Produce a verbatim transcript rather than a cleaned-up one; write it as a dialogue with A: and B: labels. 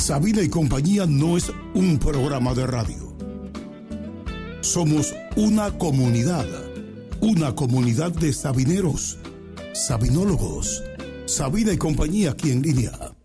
A: Sabina y Compañía no es un programa de radio. Somos una comunidad, una comunidad de sabineros, sabinólogos. Sabina y Compañía aquí en línea.